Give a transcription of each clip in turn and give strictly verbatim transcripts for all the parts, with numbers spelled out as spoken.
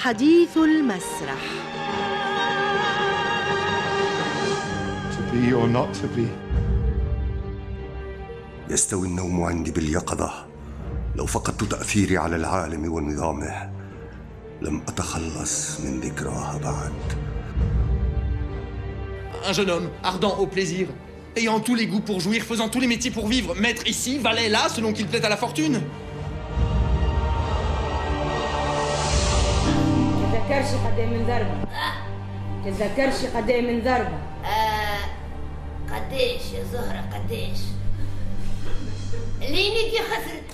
حديث المسرح. To be or not to be. يستوي النوم عندي باليقظة. لو فقدت تأثيري على العالم ونظامه لم أتخلص من ذكراها بعد. Un jeune homme, ardent au plaisir, ayant tous les goûts pour jouir, faisant tous les métiers pour vivre, maître ici, valet là, selon qu'il plaît à la fortune. تذكرش قدام من ضربة. تذكرش قدام من ضربة. آه قديش يا زهرة قديش؟ لينك يا خسرت.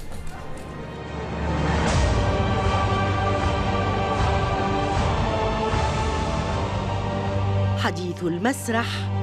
حديث المسرح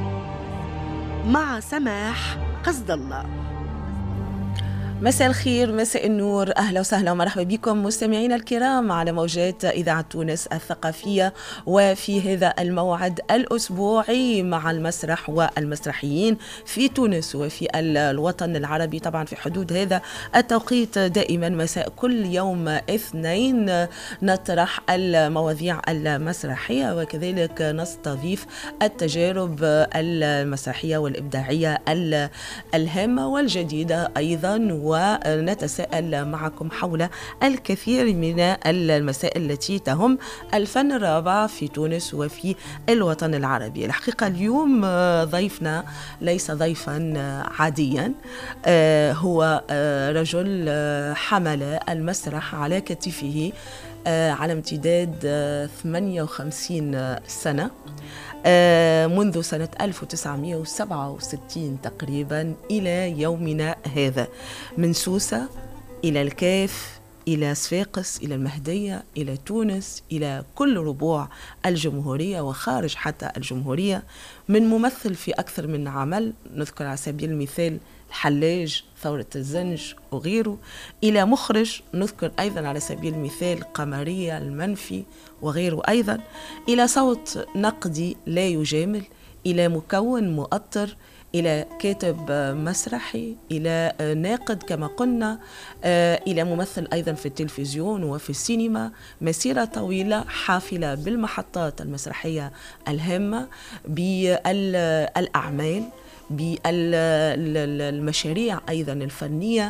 مع سماح قصد الله. مساء الخير، مساء النور، أهلا وسهلا ومرحبا بكم مستمعينا الكرام على موجات إذاعة تونس الثقافية، وفي هذا الموعد الأسبوعي مع المسرح والمسرحيين في تونس وفي الوطن العربي، طبعا في حدود هذا التوقيت دائما مساء كل يوم اثنين نطرح المواضيع المسرحية وكذلك نستضيف التجارب المسرحية والإبداعية الهامة والجديدة أيضا، ونتساءل معكم حول الكثير من المسائل التي تهم الفن الرابع في تونس وفي الوطن العربي. الحقيقة اليوم ضيفنا ليس ضيفا عاديا، هو رجل حمل المسرح على كتفه على امتداد ثمانية وخمسين سنة منذ سنة ألف وتسعمئة وسبعة وستين تقريبا إلى يومنا هذا، من سوسة إلى الكاف إلى صفاقس إلى المهدية إلى تونس إلى كل ربوع الجمهورية وخارج حتى الجمهورية، من ممثل في أكثر من عمل، نذكر على سبيل المثال الحلاج، ثورة الزنج وغيره، إلى مخرج نذكر أيضا على سبيل المثال قمرية، المنفي وغيره أيضا، إلى صوت نقدي لا يجامل، إلى مكون مؤطر، إلى كاتب مسرحي، إلى ناقد كما قلنا، إلى ممثل أيضا في التلفزيون وفي السينما. مسيرة طويلة حافلة بالمحطات المسرحية الهامة، بالأعمال، بالمشاريع أيضا الفنية،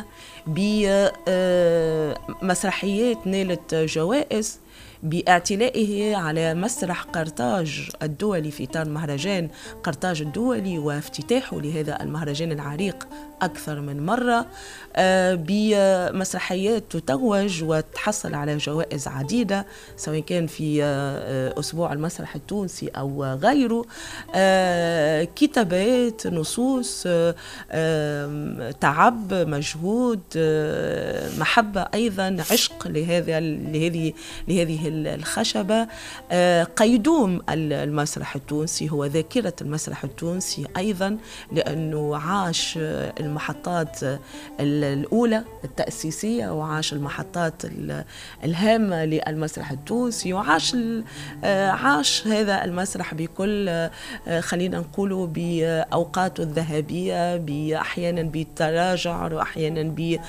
بمسرحيات نالت جوائز، باعتلائه على مسرح قرطاج الدولي في إطار مهرجان قرطاج الدولي وافتتاحه لهذا المهرجان العريق أكثر من مرة، بمسرحيات تتوج وتحصل على جوائز عديدة سواء كان في أسبوع المسرح التونسي أو غيره، كتابات، نصوص، تعب، مجهود، محبة أيضا، عشق لهذا لهذه لهذه الخشبة، قيدوم المسرح التونسي، هو ذاكرة المسرح التونسي أيضا، لأنه عاش المحطات الأولى التأسيسية وعاش المحطات الهامة للمسرح التونسي، وعاش عاش هذا المسرح بكل خلينا نقوله بأوقاته الذهبية، أحيانا بالتراجع وأحيانا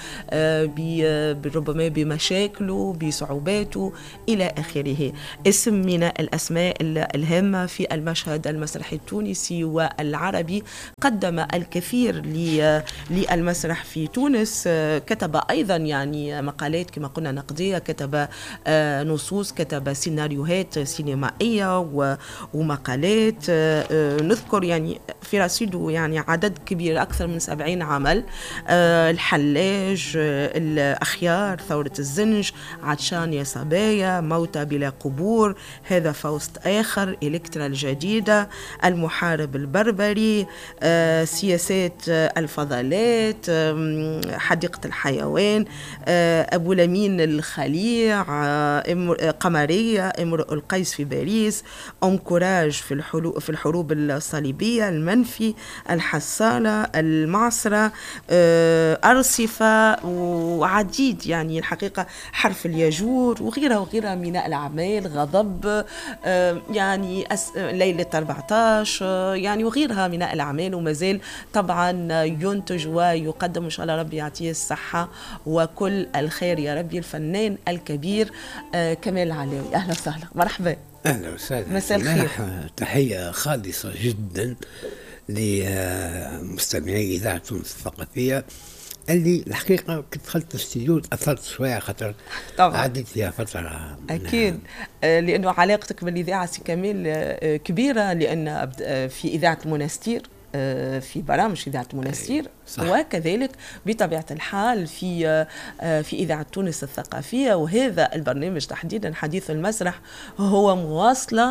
ربما بمشاكله بصعوباته إلى آخره. اسم من الأسماء الهامة في المشهد المسرحي التونسي والعربي، قدم الكثير للمسرح في تونس، كتب أيضا يعني مقالات كما قلنا نقدية، كتب نصوص، كتب سيناريوهات سينمائية ومقالات، نذكر يعني في رصيده يعني عدد كبير أكثر من سبعين عمل، الحلاج، الأخيار، ثورة الزنج، عطشان يا صبايا، موتى بلا قبور، هذا فوست آخر، إلكترا الجديدة، المحارب البربري، سياسات الفضلات، حديقة الحيوان، أبو لمين الخليع، قمرية، امرؤ القيس في باريس، أم كوراج في الحروب الصليبية، المنفي، الحصالة، المعصرة، أرصفة، وعديد يعني الحقيقة حرف الياجور وغيرها وغيرها كبيرة من الأعمال، غضب آه، يعني أس... ليلة أربعة عشر آه، يعني وغيرها من الأعمال، ومازال طبعا ينتج ويقدم، إن شاء الله ربي يعطيه الصحة وكل الخير يا ربي. الفنان الكبير آه، كمال العلاوي، أهلا وسهلا، مرحبا. أهلا وسهلا، مساء الخير. تحية خالصة جدا لمستمعي إذاعة تونس الثقافية، اللي الحقيقة كنت دخلت الاستديو تأثرت شوية خاطر طبعا عديت فيها فترة. أكيد آه، لأنه علاقتك بالإذاعة سي كمال آه، كبيرة، لأن آه، في إذاعة المنستير، في برامج إذاعة المنستير، وكذلك بطبيعة الحال في في إذاعة تونس الثقافية. وهذا البرنامج تحديدا حديث المسرح هو مواصلة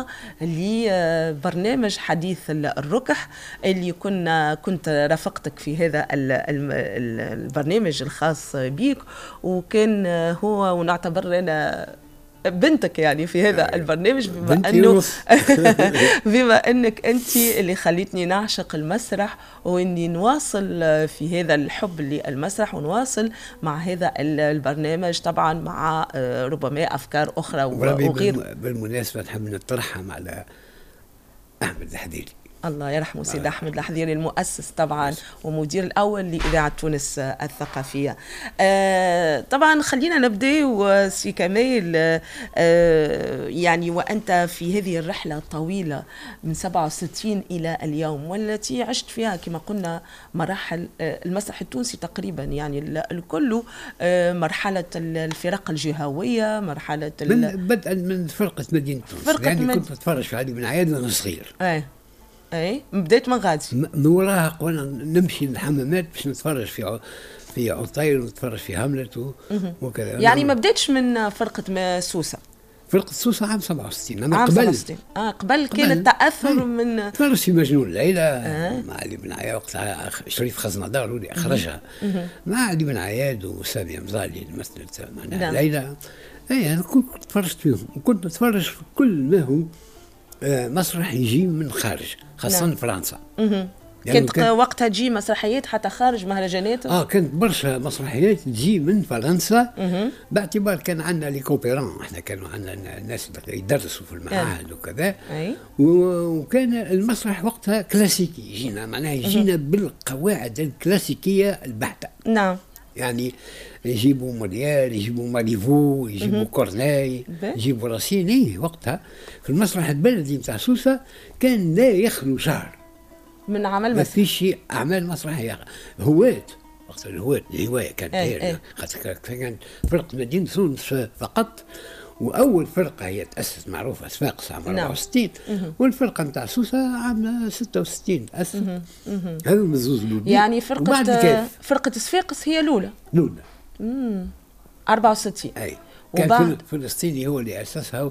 لبرنامج حديث الركح اللي كنا كنت رافقتك في هذا البرنامج الخاص بيك، وكان هو ونعتبر أنا بنتك يعني في هذا البرنامج، بما انه بما انك انت اللي خليتني نعشق المسرح واني نواصل في هذا الحب للمسرح، ونواصل مع هذا البرنامج طبعا مع ربما افكار اخرى وغير. بالمناسبه نحب نترحم على احمد الحديري، الله يرحمه سيد أحمد الحديري، المؤسس طبعا ومدير الأول لإذاعة تونس الثقافية. آه طبعا خلينا نبدأ وسي كمال، آه يعني وأنت في هذه الرحلة الطويلة من سبعة وستين إلى اليوم، والتي عشت فيها كما قلنا مراحل آه المسرح التونسي تقريبا، يعني الكل آه مرحلة الفرق الجهوية، مرحلة من بدءا من فرقة مدينة تونس، يعني مد... كنت أتفرج في علي بن عياد وأنا صغير. آه. اي بديت من غادي من وراها وانا نمشي للحمامات باش نتفرج في في عطير ونتفرج في هاملت وكذا. يعني ما بديتش من فرقه سوسه؟ فرقه سوسه عام سبعة وستين، انا عام قبل سبعة وستين. اه قبل كان التاثر من تفرج في مجنون ليلى آه. مع علي بن عياد، وقتها شريف خزندار اللي اخرجها مع علي بن عياد وساميه مزالي اللي مثلت معناها ليلى. اي انا كنت تفرجت فيهم، وكنت نتفرج في كل ما هو آه مسرح يجي من خارج، خاصة نعم. فرنسا. يعني كنت كان وقتها تجي مسرحيات حتى خارج مهرجانات؟ اه كانت برشا مسرحيات تجي من فرنسا، مه. باعتبار كان عندنا لي كوبيران، احنا كانوا عندنا الناس اللي يدرسوا في المعاهد وكذا، وكان المسرح وقتها كلاسيكي يجينا، معناها يجينا مه. بالقواعد الكلاسيكية البحتة. نعم. يعني يجيبوا موليير، يجيبوا ماريفو، يجيبوا كورناي، يجيبوا راسيني. وقتها في المسرح البلدي نتاع سوسة كان لا يخلو شهر من عمل مسرح، ما فيش اعمال مسرحيه، هواة وقت الهواة الهوايه كانت هي، خاطر كانت فرقه مدينه تونس فقط، واول فرقه هي تاسست معروفه صفاقس عام أربعة وستين، والفرقه نتاع سوسه عام ستة وستين تاسست. هذو من زوز الاولى، يعني فرقه فرقه صفاقس هي الاولى الاولى امم أربعة وستين. اي كان وبعد فلسطيني هو اللي اسسها،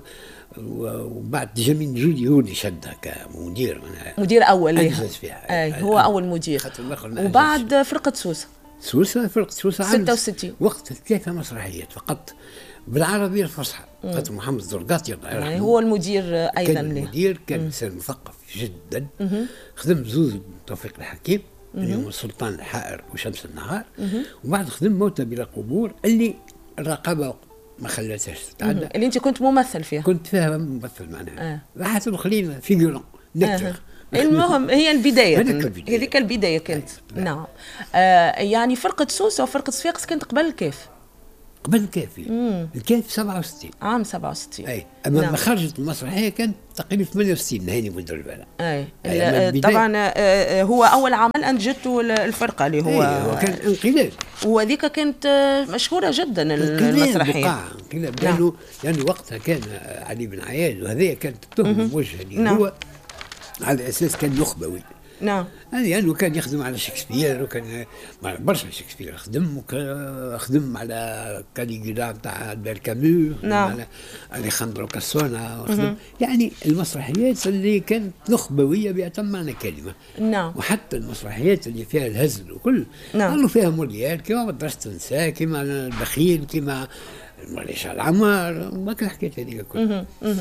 وبعد جميل جودي هو اللي شدها كمدير، مدير اول لها فيها. اي هو اول مدير. وبعد فرقه سوسه سوسه فرقه سوسه ستة وستين وقت ثلاثه مسرحيات فقط بالعربيه الفصحى، خاطر محمد الزرقاطي الله يرحمه هو المدير ايضا كان له. المدير كان انسان مثقف جدا، مم. خدم زوز توفيق الحكيم اليوم السلطان الحائر وشمس النهار، مم. وبعد خدم موتى بلا قبور اللي الرقابه ما خلتهاش تتعدى، اللي انت كنت ممثل فيها. كنت فيها ممثل معناها، راحت الاخرين فيجورون نكتر. آه. المهم هي البدايه، هذيك البدايه كانت. نعم. آه يعني فرقه سوسه وفرقه صفاقس كانت قبل الكاف؟ قبل الكاف. الكاف سبعة وستين، عام سبعة وستين. اي اما نعم. ما خرجت المسرحيه كانت تقريبا ثمانية وستين نهاني بودربالة. اي, أي طبعا آه هو اول عمل انجته الفرقه اللي هو أي هو كان انقلاب، وهذيك كانت مشهوره جدا المسرحيه. انقلاب لانه نعم. لانه وقتها كان علي بن عياد، وهذه كانت تهم وجه اللي نعم. هو على اساس كان نخبوي. نعم. يعني لانه كان يخدم على شكسبير، وكان برشا شكسبير خدم، وخدم على كاليغولا نتاع البير كامو، نعم. على اليخاندرو كاسونا، وخدم يعني المسرحيات اللي كانت نخبويه بأتم معنى الكلمه. نعم. وحتى المسرحيات اللي فيها الهزل وكل، نعم. قالوا فيها موليير كما مدرسه النساء، كما البخيل، كما معليش على العمار، ما كان حكيت هذيك كلها.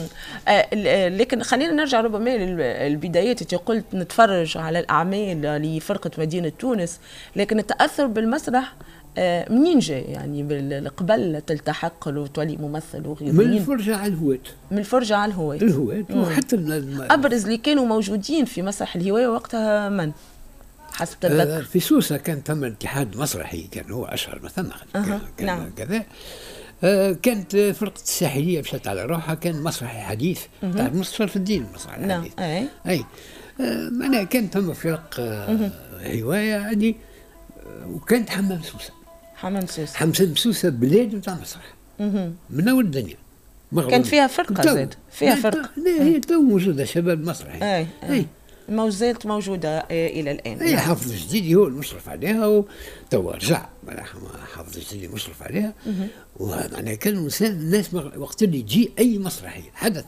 آه لكن خلينا نرجع ربما للبدايات. انت قلت نتفرج على الاعمال لفرقه مدينه تونس، لكن التاثر بالمسرح آه منين جاي يعني قبل تلتحق له تولي ممثل وغيره؟ من الفرجة على الهواة. من الفرجة على الهواة. الهواة وحتى الم... أبرز اللي كانوا موجودين في مسرح الهواية وقتها من؟ حسب تتذكر. آه في سوسة كان ثم اتحاد مسرحي كان هو أشهر ما ثم. أه. كان نعم. كذا. آه كانت فرقة الساحلية مشات على روحها، كان مسرحي حديث تاع مصطفى في الدين المسرح الحديث. نعم. أي. أي. آه معناها كان ثم فرق آه هواية هذه، آه وكانت حمام سوسة. حمام سوسة. حمام سوسة بلاد نتاع مسرح. من أول الدنيا. كانت فيها فرقة زاد، فيها فرقة. لا هي تو موجودة شباب مسرحي. أي. أي. ما زالت موجودة إلى الآن. أي حافظ الجديدي هو المشرف عليها، وتوا رجع حافظ الجديدي مشرف عليها. ومعناها كانوا الناس وقت اللي يجي أي مسرحي حدث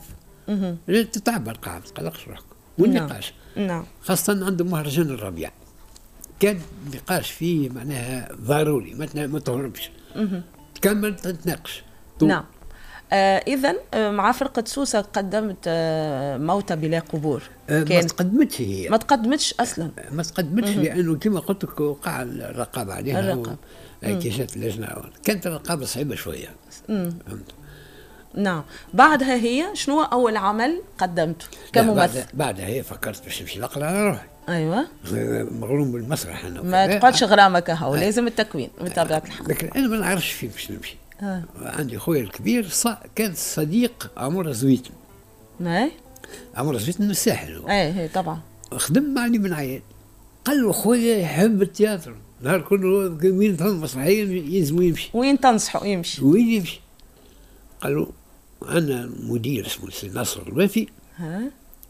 تتعب القاعة ما تقلقش روحك والنقاش. نعم. خاصة عند مهرجان الربيع كان النقاش فيه معناها ضروري، ما تهربش تكمل تتناقش. نعم. آه إذا مع فرقة سوسة قدمت آه موتى بلا قبور. آه ما تقدمتش هي. ما تقدمتش أصلا. ما تقدمتش لأنه كما قلت لك وقع الرقابة عليها. الرقابة. كي جات اللجنة كانت الرقابة صعيبة شوية. فهمت. نعم. بعدها هي شنو أول عمل قدمته كممثل؟ بعد بعدها هي فكرت باش نمشي نقرا على روحي. ايوه. مغروم بالمسرح انا. ما تقعدش غرامك هاو، لازم التكوين بطبيعة الحال. لكن أنا ما نعرفش فين باش نمشي. آه. عندي خويا الكبير كان صديق عمر زويتن. اي. عمر زويتن من الساحل. اي اي طبعا. خدم معي من عيال. قال له خويا يحب التياتر، نهار كله وين ثم مسرحية يلزم يمشي. وين تنصحوا يمشي؟ وين يمشي؟ قال له أنا مدير اسمه السي ناصر الوافي. ها.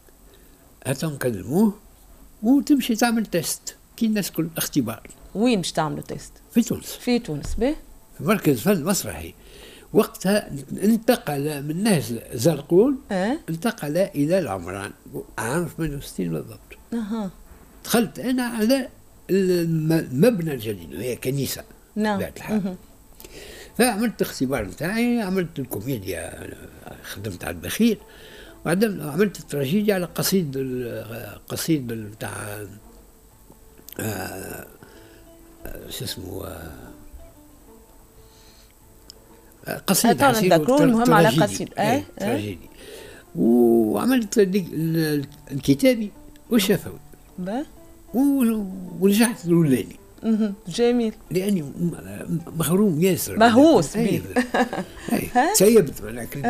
هاتوا نكلموه وتمشي تعمل تيست كي الناس كل اختبار. وين باش تعملوا تيست؟ في تونس. في تونس به؟ في مركز فن مسرحي. وقتها انتقل من نهز زرقون أه؟ انتقل إلى العمران عام ثمانية وستين بالضبط. أها. دخلت أنا على المبنى الجديد وهي كنيسة. نعم. فعملت اختبار نتاعي، عملت الكوميديا، خدمت على البخيل، وعملت التراجيديا على قصيد القصيد بتاع آه شو اسمه آه قصيد حسين المهم على قصيد ايه تراجيدي. وعملت الكتابي والشفوي ونجحت الاولاني. جميل. لاني مغروم ياسر مهووس بيه. تسيبت ولكن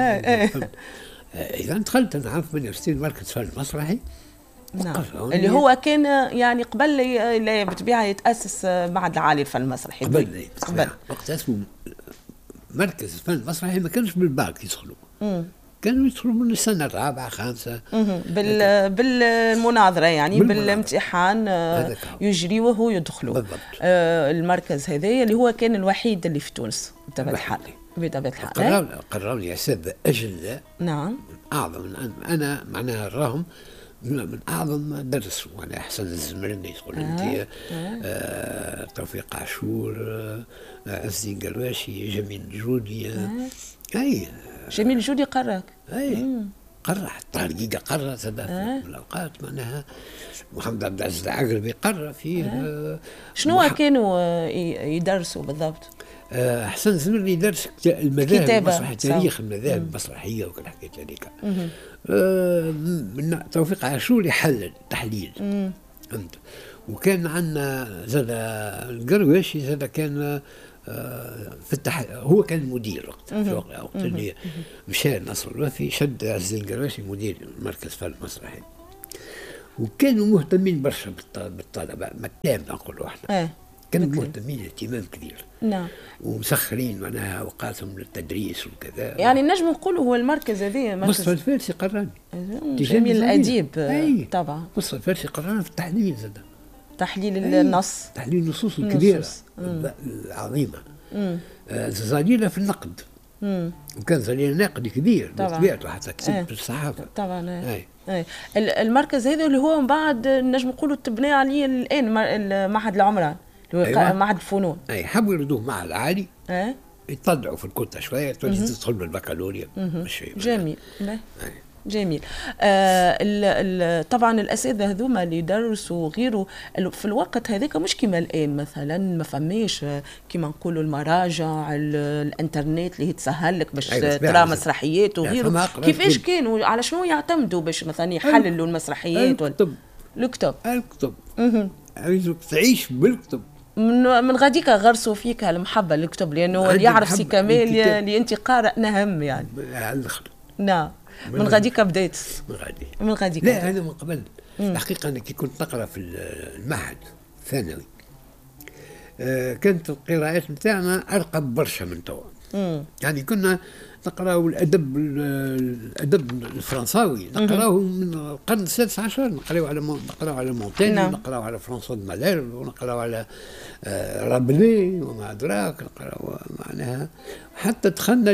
اذا دخلت انا عام ثمانية وستين مركز فن مسرحي. نعم. اللي هو كان يعني قبل بالطبيعه يتاسس معهد العالي للفن المسرحي. قبل قبل وقت اسمه مركز فن مسرحي ما كانش بالباك يدخلوا. كانوا يدخلوا من السنه الرابعه خامسه. بال بالمناظره يعني بالامتحان يجري وهو يدخلوا. بالضبط. آه المركز هذا اللي هو كان الوحيد اللي في تونس بطبيعه الحال. بطبيعه الحال. قرروا قرروا لي اساتذه اجلاء. نعم. من اعظم من انا معناها راهم من اعظم درس، وانا حسن الزمرني تقول انت آه. آه توفيق عاشور، آه عز قرواشي، جميل الجودي. آه. اي جميل الجودي قراك. اي مم. قرا حتى الحقيقه قرا ثلاث آه. من الاوقات معناها. محمد عبد العزيز العقربي قرا فيه. آه. شنو مح... كانوا يدرسوا بالضبط؟ آه حسن الزمرني درس المذاهب المسرحيه، تاريخ المذاهب المسرحيه وكل حكايه هذيك. آه من توفيق عاشور يحلل تحليل. فهمت. وكان عندنا زاد القرواشي زاد كان آه في التح... هو كان المدير وقتها في وقت اللي مشى نصر الوفي شد عز القرواشي مدير مركز فن مسرحي. وكانوا مهتمين برشا بالطلبه متام نقولوا احنا. آه. كانوا مهتمين اهتمام كبير. نعم. ومسخرين معناها اوقاتهم للتدريس وكذا. يعني نجم نقولوا هو المركز هذا مركز مصطفى الفارسي قراني. جميل الاديب. أي. طبعا. مصطفى الفارسي قراني في التحليل زاد. تحليل النص. تحليل النصوص الكبيره العظيمه. آه زليله في النقد. مم. وكان زليل ناقد كبير بطبيعته حتى كتب ايه. في الصحافه. طبعا. اي اي المركز هذا اللي هو من بعد نجم نقولوا تبنى عليه الان معهد العمران. أيوة. معهد الفنون. اي حبوا يردوه معهد العالي. اه يطلعوا في الكوتا شويه تولي تدخل بالبكالوريا. جميل. جميل. آه ال ال طبعا الاساتذه هذوما اللي يدرسوا وغيره في الوقت هذاك مش كما الان، مثلا ما فماش كما نقولوا المراجع الانترنت اللي تسهل لك باش ترى مسرحيات وغيره. كيفاش كانوا على شنو يعتمدوا باش مثلا يحللوا المسرحيات؟ الكتب الكتب الكتب عايزك تعيش بالكتب. من من غاديك غرسوا فيك المحبه للكتب، لانه اللي يعرف سي كمال اللي انت قارئ نهم يعني. نعم. من غاديك بديت؟ من غادي من غاديك لا هذا من قبل. الحقيقه انا كي كنت نقرا في المعهد الثانوي آه كانت القراءات نتاعنا ارقى برشا من توا. يعني كنا نقراو الادب الادب الفرنساوي نقراوه من القرن السادس عشر، نقراو على نقراو على مونتين، نعم. نقراو على فرانسوا دو مالير، ونقراو على آه رابلي وما أدراك، نقراو معناها حتى دخلنا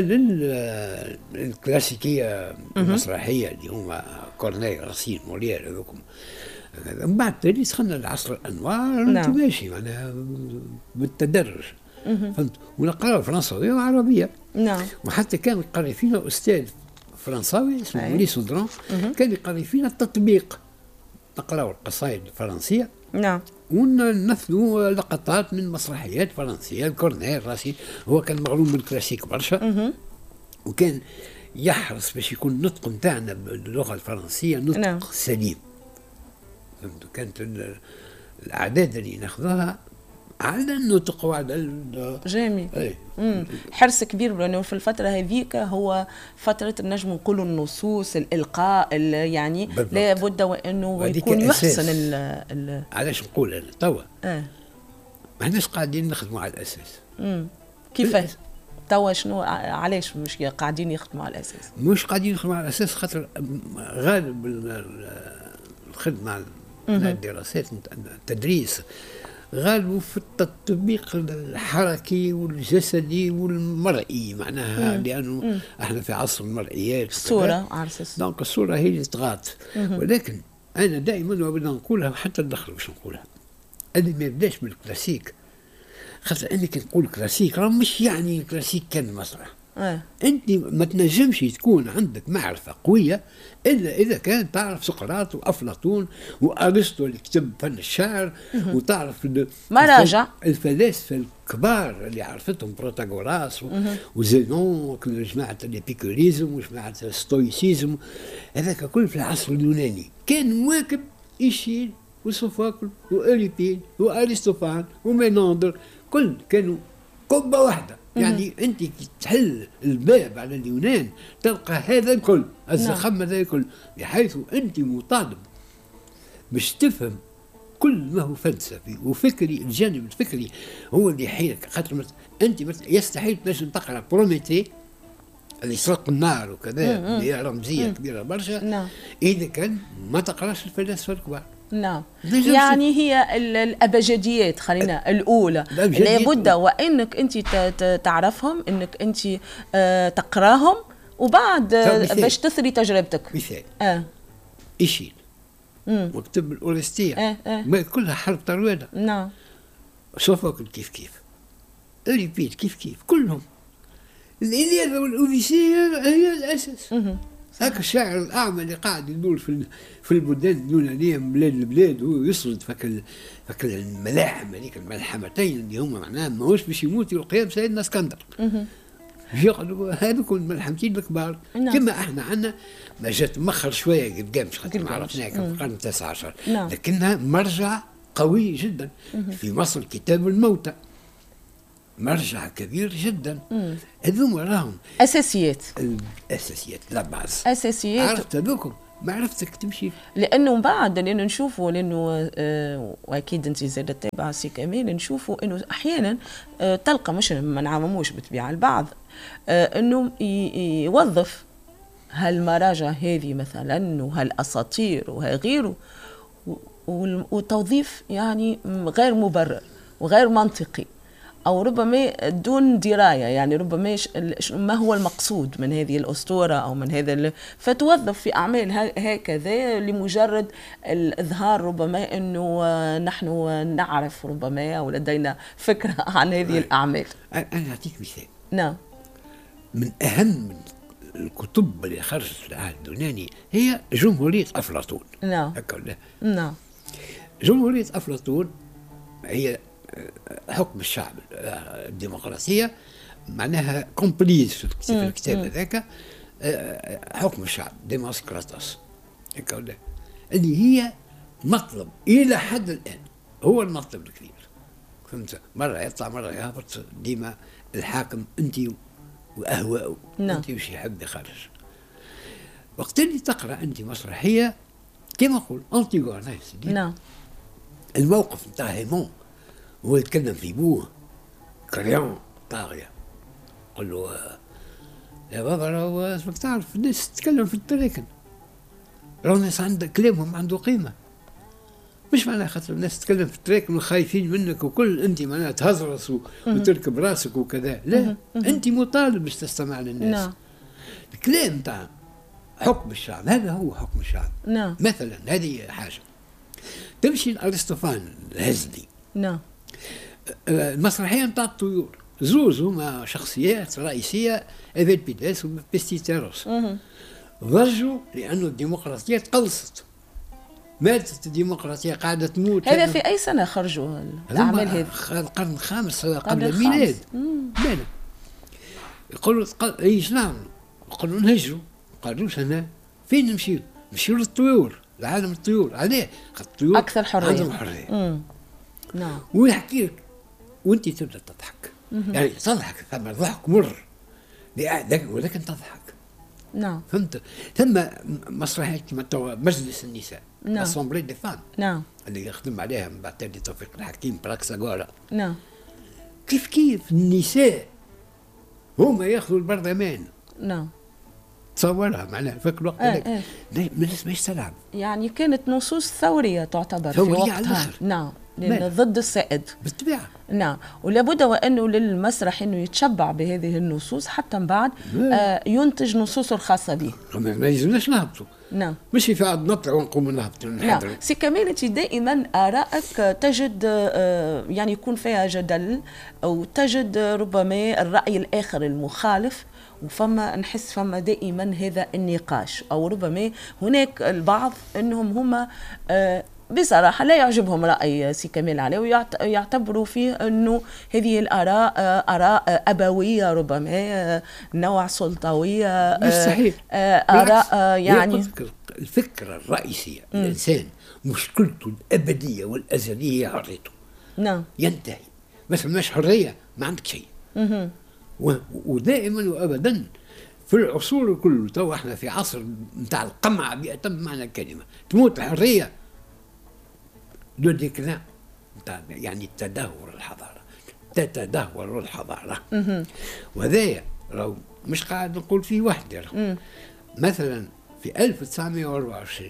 للكلاسيكيه المسرحيه اللي هما كورنيل راسين مولير هذوكم. من بعد تالي دخلنا لعصر الانوار، نعم. ماشي معناها بالتدرج فهمت. ونقراو فرنساويه وعربيه، نعم. وحتى كان يقري فينا استاذ فرنساوي اسمه مولي سودران، كان يقري فينا التطبيق، نقراو القصائد الفرنسيه، نعم. ونمثلوا لقطات من مسرحيات فرنسيه. كورنيل راسي هو كان مغروم بالكلاسيك برشا، وكان يحرص باش يكون النطق نتاعنا باللغه الفرنسيه نطق، نعم. سليم فهمت. كانت الاعداد اللي ناخذوها على النطق وعلى جميل. امم حرص كبير، لانه في الفتره هذيك هو فتره نجم نقولوا النصوص الالقاء يعني لابد وانه يكون يحسن ال ال علاش نقول انا توا اه ماناش قاعدين نخدموا على الاساس. امم كيفاش توا شنو علاش مش قاعدين يخدموا على الاساس؟ مش قاعدين يخدموا على الاساس خاطر غالب الخدمه الدراسات التدريس غالبوا في التطبيق الحركي والجسدي والمرئي معناها، لانه مم. احنا في عصر المرئيات، الصوره عرس دونك الصوره هي اللي تغاط. ولكن انا دائما وبدنا نقولها حتى ندخل باش نقولها، اللي ما يبداش بالكلاسيك، خاطر انك نقول كلاسيك راه مش يعني الكلاسيك كان مسرح. آه. انت ما تنجمش تكون عندك معرفه قويه الا اذا كان تعرف سقراط وافلاطون وارسطو اللي كتب فن الشعر، وتعرف مراجع الفلاسفه الكبار اللي عرفتهم بروتاغوراس وزينون وجماعه الابيكوريزم وجماعه الستويسيزم، هذاك كل في العصر اليوناني كان مواكب إيشيل وسوفوكل وأوريبيد وأرسطوفان وميناندر، كل كانوا قبه واحده. يعني انت تحل الباب على اليونان تلقى هذا الكل، الزخم هذا الكل، بحيث انت مطالب باش تفهم كل ما هو فلسفي وفكري. الجانب الفكري هو اللي يحيرك، خاطر انت يستحيل تنجم تقرا بروميتي اللي يسرق النار وكذا اللي هي رمزيه كبيره برشا، نعم. اذا كان ما تقراش الفلاسفه الكبار. نعم. يعني هي الابجديات خلينا الاولى لابد وانك انت تعرفهم، انك انت تقراهم، وبعد باش تثري تجربتك. مثال اه إيشيل مكتب الاورستيه، اه اه كلها حرب طروادة، نعم. سوفوكل كيف كيف، أوريبيد كيف كيف، كلهم. الإلياذة والأوديسية هي الأساس. هاك الشاعر الأعمى اللي قاعد يدور في في البلدان اليونانية من بلاد البلاد، هو يسرد فك فك الملاحم هذيك الملحمتين اللي هما معناها ماهوش باش يموت يلقيهم سيدنا اسكندر. يقعدوا هذوك الملحمتين الكبار، كما احنا عندنا ما جات مخر شوية قدام مش خاطر ما عرفناها في القرن التاسع عشر، لكنها مرجع قوي جدا. في مصر كتاب الموتى مرجع كبير جدا. هذوما راهم اساسيات، الاساسيات لا بعض اساسيات. عرفت هذوكم معرفتك تمشي، لانه بعد لانه نشوفوا لانه آه واكيد انت زاد تتابع سي كمال، نشوفوا انه احيانا آه تلقى مش ما نعمموش بالطبيعه البعض آه انه يوظف هالمراجع هذه مثلا وهالاساطير وغيره، وتوظيف يعني غير مبرر وغير منطقي، أو ربما دون دراية، يعني ربما ما هو المقصود من هذه الأسطورة أو من هذا، فتوظف في أعمال هكذا لمجرد الإظهار ربما أنه نحن نعرف ربما أو لدينا فكرة عن هذه الأعمال. أنا أعطيك مثال. نعم. من أهم الكتب اللي خرجت في العهد اليوناني هي جمهورية أفلاطون. نعم. هكا ولا؟ نعم. جمهورية أفلاطون هي حكم الشعب، الديمقراطية معناها كومبليز في الكتاب هذاك، حكم الشعب ديموسكراتوس هكا ولا؟ اللي هي مطلب إلى حد الآن، هو المطلب الكبير. فهمت؟ مرة يطلع مرة يهبط، ديما الحاكم أنت وأهواءه. نعم. أنت وش يحب يخرج. وقت اللي تقرأ أنت مسرحية كما نقول أنتيغونيس. نعم. الموقف نتاع هيمون هو يتكلم في بوه كريون طاغية، قال له يا بابا راهو اسمك تعرف الناس تتكلم في التراكن، راهو الناس عندها كلامهم عنده قيمة، مش معناها خاطر الناس تتكلم في التراكن وخايفين منك وكل انت معناها تهزرس وتركب راسك وكذا، لا انت مطالب باش تستمع للناس. نعم. الكلام نتاع حكم الشعب هذا هو حكم الشعب. نعم. مثلا هذه حاجة. تمشي لأرسطوفان الهزلي. نعم. المسرحية نتاع الطيور، زوز هما شخصيات رئيسية، ايفيبيدس وبيستيتيروس، ضجوا لأنه الديمقراطية تقلصت، ماتت الديمقراطية قاعدة تموت. هذا في أي سنة خرجوا الأعمال هذه؟ القرن الخامس قبل الميلاد. بلى يقولوا ايش نعملوا؟ يقولوا نهجروا، قالوش أنا فين نمشيو؟ نمشيو للطيور، لعالم الطيور. عليه؟ الطيور أكثر حرية. عندهم حرية. مم. نعم. ويحكي لك وانت تبدا تضحك. مم. يعني تضحك، ثم ضحك مر ولكن تضحك. نعم. فهمت؟ ثم مسرحية مجلس النساء. نعم. اسامبلي دي فام. نعم. اللي يخدم عليها من بعد تالي توفيق الحكيم براكساغورا. نعم. كيف كيف النساء هما ياخذوا البرلمان. نعم. تصورها معناها فاك الوقت هذاك. اه اه. الناس ماهيش تلعب. يعني كانت نصوص ثورية تعتبر ثورية في على وقتها. نعم. لأن ضد السائد بالطبيعة. نعم. ولابد وأنه للمسرح أنه يتشبع بهذه النصوص حتى من بعد آه ينتج نصوصه الخاصة به. ما يلزمناش نهبطوا. نعم. مش يفعل نطلع ونقوم نهبطوا نحضروا. نعم. سي كمان أنت دائما آرائك تجد آه يعني يكون فيها جدل، أو تجد ربما الرأي الآخر المخالف، وفما نحس فما دائما هذا النقاش، أو ربما هناك البعض أنهم هم آه بصراحة لا يعجبهم رأي سي كمال علي، ويعتبروا فيه أنه هذه الآراء آراء أبوية، ربما نوع سلطوية، مستحيل. آراء يعني الفكرة الرئيسية م. الإنسان مشكلته الأبدية والأزلية هي حريته. نعم. ينتهي، بس مش حرية ما عندك شيء. ودائما وأبدا في العصور كله، تو احنا في عصر نتاع القمع بأتم معنى الكلمة، تموت الحرية دو ديكلان، يعني تدهور الحضارة، تتدهور الحضارة. وهذايا راهو مش قاعد نقول فيه وحدي. مثلا في ألف وتسعمائة وأربعة وعشرين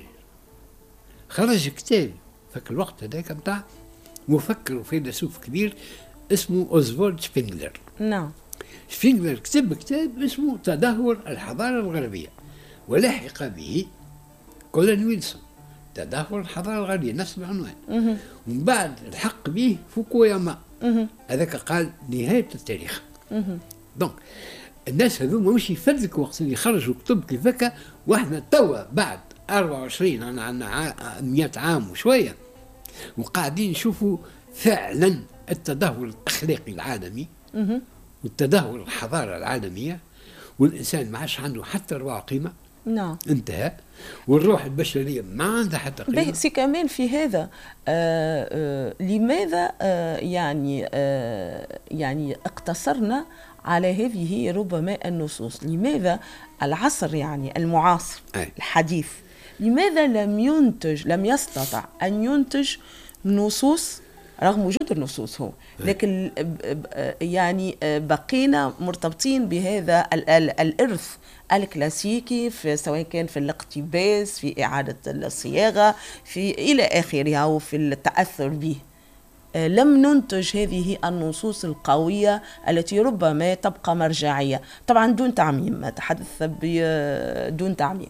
خرج كتاب فك الوقت هذاك نتاع مفكر وفيلسوف كبير اسمه أوزفولد شبينغلر. نعم. شبينغلر كتب كتاب اسمه تدهور الحضارة الغربية، ولحق به كولين ويلسون تدهور الحضارة الغربية، نفس العنوان. ومن بعد الحق به فوكوياما، هذاك قال نهاية التاريخ. دونك الناس هذوما مش يفدك وقت اللي يخرجوا كتب كيف هكا، واحنا توا بعد أربعة وعشرين أنا عندنا مئة عام وشوية وقاعدين نشوفوا فعلا التدهور الأخلاقي العالمي والتدهور الحضارة العالمية، والإنسان ما عادش عنده حتى ربع قيمة. نعم. انتهى، والروح البشرية ما عندها حتى قيمة. سي كمان في هذا آآ آآ لماذا آآ يعني آآ يعني اقتصرنا على هذه ربما النصوص؟ لماذا العصر يعني المعاصر أي. الحديث لماذا لم ينتج لم يستطع أن ينتج نصوص رغم وجود النصوص هو، لكن يعني بقينا مرتبطين بهذا الإرث الكلاسيكي، في سواء كان في الاقتباس، في إعادة الصياغة، في إلى آخرها، وفي التأثر به. لم ننتج هذه النصوص القوية التي ربما تبقى مرجعية، طبعا دون تعميم، أتحدث بدون تعميم.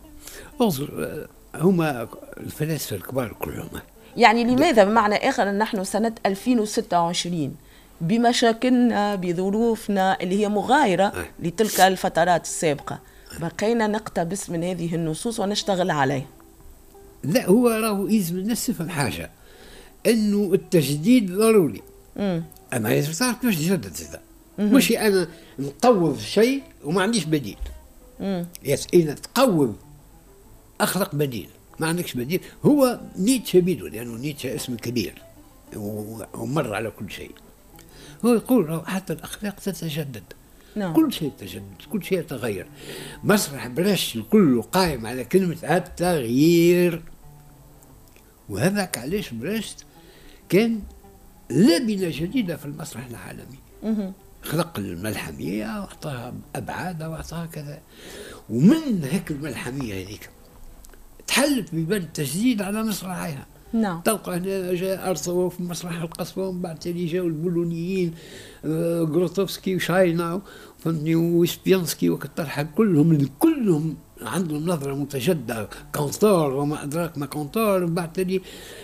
هما الفلاسفة الكبار كلهم. يعني لماذا بمعنى آخر نحن سنة ألفين وستة وعشرين بمشاكلنا بظروفنا اللي هي مغايرة لتلك الفترات السابقة، بقينا نقتبس من هذه النصوص ونشتغل عليه. لا هو راهو يلزم الناس تفهم حاجه، انه التجديد ضروري. امم اما لازم تعرف كيفاش تجدد زاد. مش انا نقوض شيء وما عنديش بديل. امم يس اذا تقوض اخلق بديل، ما عندكش بديل. هو نيتشه بيدو، لانه نيتشه اسم كبير ومر على كل شيء. هو يقول حتى الاخلاق تتجدد. نعم. كل شيء تجدد، كل شيء يتغير. مسرح برشت الكل قائم على كلمة التغيير، وهذاك علاش برشت كان لبنة جديدة في المسرح العالمي. خلق الملحمية واعطاها أبعادها واعطاها كذا، ومن هيك الملحمية هذيك تحلت ببان التجديد على مسرحها. نعم. تلقى هنا جاء أرسطو في مسرح القصبة، ومن بعد تالي جاوا البولونيين آه غروتوفسكي وشاينا فهمتني وسبيانسكي وكالطرحة، كلهم كلهم عندهم نظرة متجددة، كونتور وما أدراك ما كونتور. ومن بعد تالي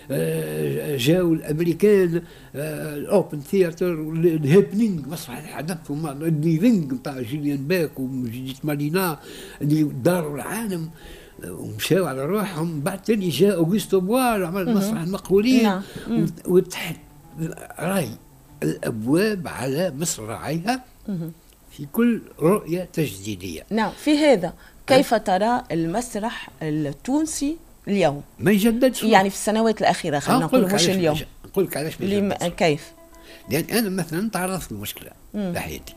آه جاوا الأمريكان آه الأوبن ثياتر الهيبنينج، مسرح الحدث والديفينج نتاع جيليان باك وجيديت مارينا اللي داروا العالم ومشاو على روحهم. بعد تاني جاء أوغوستو بوار وعمل مسرح المقهورين. نعم. وتحت راي الأبواب على مصراعيها في كل رؤية تجديدية. نعم. في هذا كيف ترى المسرح التونسي اليوم؟ ما يجددش يعني في السنوات الأخيرة، خلينا نقول مش اليوم. نقول لك علاش ما كيف؟ لأن أنا مثلا تعرضت لمشكلة في حياتي.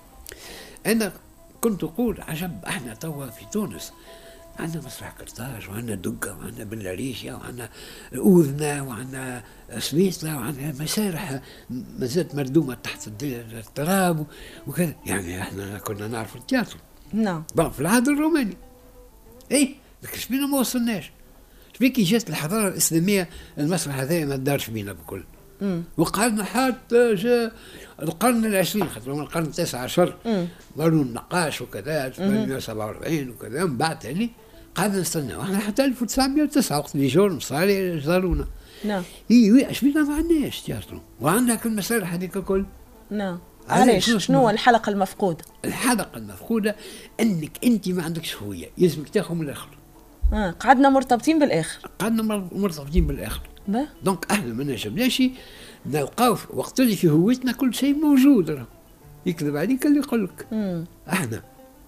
أنا كنت أقول عجب، احنا توا في تونس عندنا مسرح قرطاج وعندنا دقة وعندنا بلاريشيا وعندنا أوذنا وعندنا سويسرا وعندنا مسارح ما زالت مردومة تحت التراب وكذا. يعني احنا كنا نعرف التياترو. نعم. في العهد الروماني. ايه لكن شبينا ما وصلناش. شبيكي جات الحضارة الإسلامية المسرح هذا ما دارش بينا بكل. وقعدنا حتى جاء القرن العشرين، خاطر من القرن التاسع عشر مروا النقاش وكذا ثمانمائة وسبعة وأربعين وكذا. من بعد تالي قعدنا نستناو احنا حتى ألف وتسعمائة وتسعة وقت اللي جاو المصاري زارونا. نعم. اي اش بينا ما عندناش تياترو وعندنا كل المسارح هذيك الكل. نعم. علاش؟ شنو الحلقة المفقودة؟ الحلقة المفقودة انك انت ما عندكش هوية، يلزمك تاخذ من الاخر. اه قعدنا مرتبطين بالاخر. قعدنا مرتبطين بالاخر. با؟ دونك احنا ما نجمناش نلقاو وقت اللي في هويتنا كل شيء موجود. راه يكذب عليك اللي يقول لك. احنا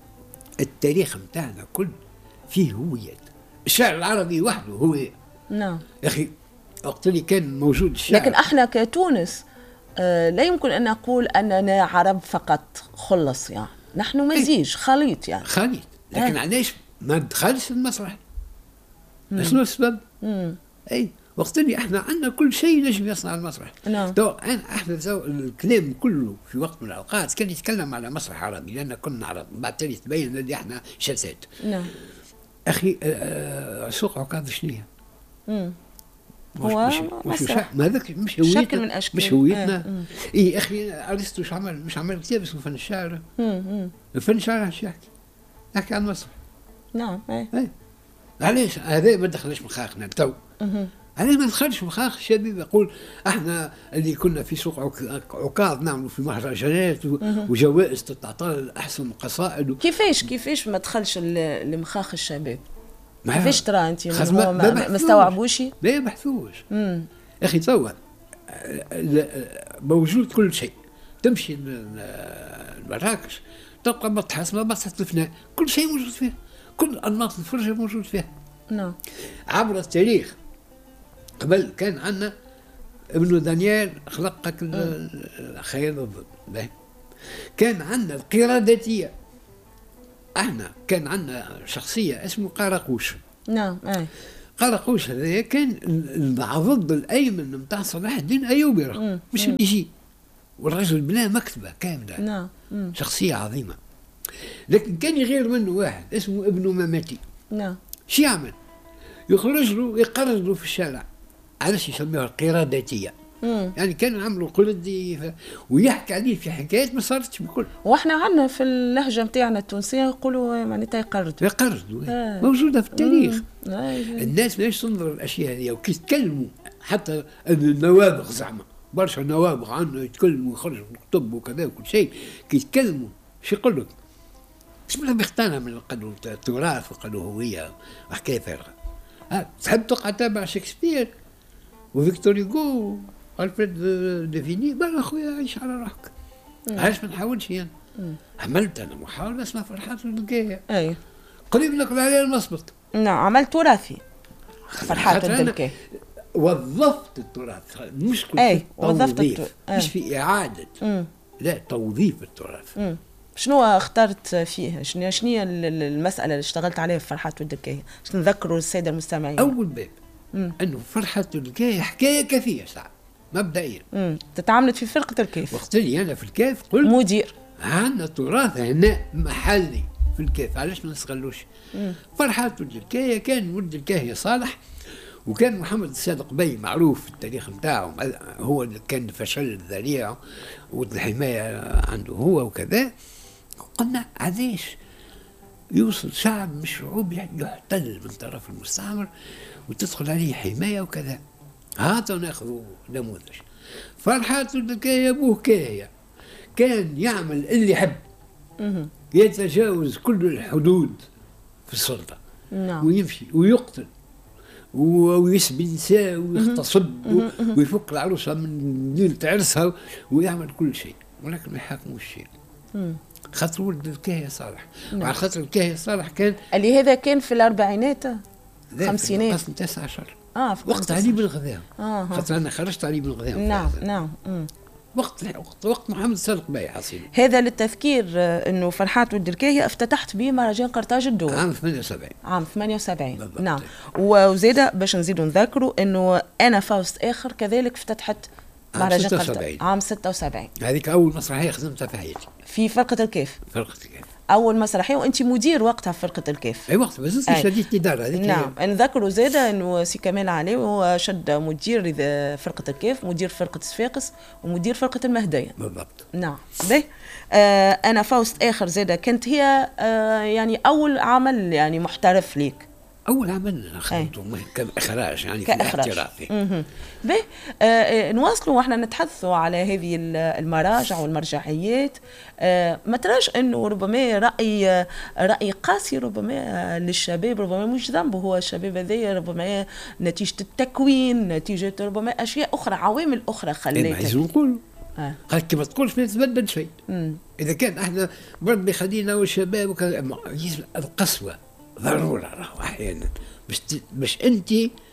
التاريخ نتاعنا كل فيه هوية. الشعر العربي وحده هوية. نعم. يا اخي وقت اللي كان موجود الشعر، لكن احنا كتونس آه لا يمكن ان نقول اننا عرب فقط خلص، يعني نحن مزيج خليط يعني خليط. لكن آه. علاش ما دخلش المسرح؟ شنو السبب؟ اي وقت اللي احنا عندنا كل شيء نجم يصنع المسرح. نعم. تو احنا تو الكلام كله في وقت من الاوقات كان يتكلم على مسرح عربي لان كنا عرب، بعد تالي تبين اللي احنا شتات. نعم. اخي آه سوق عكاظ شنو هي؟ امم مش هو مش مش ما هذاك مش هويتنا، هويتنا من أشكال. مش هويتنا. آه. اي اخي ارسطو مش عمل مش عمل كتاب اسمه فن الشعر. امم فن الشعر ايش يحكي؟ يحكي عن المسرح. نعم. اي اي علاش هذا ما دخلش مخاخنا تو؟ علاش ما دخلش مخاخ الشباب يقول احنا اللي كنا في سوق عكاظ نعملوا في مهرجانات وجوائز تتعطى احسن قصائد و... كيفاش كيفاش ما دخلش لمخاخ الشباب؟ كيفاش ترى انت ما, ما, ما, ما استوعبوش؟ ما يبحثوش. اخي توا موجود كل شيء. تمشي لمراكش تلقى متحف متحف الفناء كل شيء موجود فيه، كل انماط الفرجه موجود فيها. نعم. عبر التاريخ قبل كان عندنا ابن دانيال خلق خيال الظل، كان عندنا القراداتيه. احنا كان عندنا شخصيه اسمه قراقوش. نعم. اي قراقوش هذا كان العضد الايمن نتاع صلاح الدين الايوبي، راه مش اللي يجي، والرجل بنى مكتبه كامله. نعم. شخصيه عظيمه. لكن كان يغير منه واحد اسمه ابن مماتي. نعم. شو يعمل؟ يخرج له يقرض له في الشارع. علاش يسميوها القراداتيه؟ يعني كانوا يعملوا قردي ف... ويحكي عليه في حكايات ما صارتش بكل. واحنا عندنا في اللهجه نتاعنا التونسيه يقولوا معناتها يقردوا. يقردوا آه. موجوده في التاريخ. آه. الناس ليش تنظر الاشياء هذه وكي يتكلموا حتى النوابغ زعما برشا نوابغ عندنا يتكلموا ويخرجوا كتب وكذا وكل شيء كي يتكلموا شو يقول لك؟ مش بلا بيختانها من قالوا تراث وقالوا هويه وحكايه فارغه. تحب تقعد تابع شكسبير وفيكتور هيغو والفريد ديفيني، بلا خويا عيش على روحك. علاش ما نحاولش يعني؟ عملت انا محاوله اسمها فرحات الدلكايه. اي قريب نقول عليها المصبط. نعم عملت تراثي فرحات الدلكايه. وظفت التراث، مش كل اي وظفت توظيف، مش في اعاده. مم. لا توظيف التراث. مم. شنو اخترت فيه؟ شنو شنو هي المساله اللي اشتغلت عليها في فرحات الدلكايه؟ باش نذكروا الساده المستمعين. اول باب مم. انه فرحات الدلكايه حكايه كافيه ساعه مبدئيا. امم تتعاملت في فرقه الكيف. وقت اللي انا في الكيف قلت مدير عندنا تراث هنا محلي في الكيف، علاش ما نستغلوش؟ فرحات الدلكايه كان ولد الكاهيه صالح، وكان محمد الصادق بي معروف في التاريخ نتاعو، هو اللي كان فشل الذريع والحمايه عنده هو وكذا. قلنا علاش يوصل شعب من الشعوب يحتل من طرف المستعمر وتدخل عليه حمايه وكذا. هاتوا ناخذوا نموذج. فرحات الدلكايه ابوه كاهيه، كان يعمل اللي يحب، يتجاوز كل الحدود في السلطه. نعم. ويمشي ويقتل ويسبي النساء ويغتصب ويفك العروسه من ليله عرسها ويعمل كل شيء، ولكن ما يحاكموش شيء. خاطر ولد الكاهيه صالح. نعم. وعلى خاطر الكاهيه صالح كان اللي هذا كان في الاربعينات خمسينات القسم تسعة عشر. اه وقت علي بن الغذاء. آه خاطر انا خرجت علي بن الغذاء. نعم نعم. مم. وقت وقت وقت محمد الصادق باي حصيل. هذا للتذكير انه فرحات ولد الكاهيه افتتحت به مهرجان قرطاج الدول عام ثمانية وسبعين. عام ثمانية وسبعين. نعم. وزيدا باش نزيدوا نذكروا انه انا فاوست اخر كذلك افتتحت مهرجان قرطاج عام ستة وسبعين. هذيك اول مسرحيه خدمتها في حياتي في فرقه الكيف. فرقه الكيف اول مسرحيه وانت مدير وقتها في فرقه الكيف. اي وقت بس شديد الاداره هذيك. نعم نذكروا زاده انه سي كمال علي هو شد مدير فرقه الكيف، مدير فرقه صفاقس ومدير فرقه المهديه. بالضبط. نعم. به آه انا فاوست اخر زاده كانت هي آه يعني اول عمل يعني محترف ليك. اول عمل خدمته كاخراج يعني في الاحترافي. به آه نواصلوا واحنا نتحدثوا على هذه المراجع والمرجعيات. آه ما تراش انه ربما راي راي قاسي ربما للشباب، ربما مش ذنبه هو الشباب هذايا، ربما نتيجه التكوين، نتيجه ربما اشياء اخرى، عوامل اخرى خليتها. عايز نقول آه. قال كي ما تقولش ما يتبدل شيء. اذا كان احنا برد خلينا والشباب وكذا، القسوه ضروره راهو احيانا باش باش انت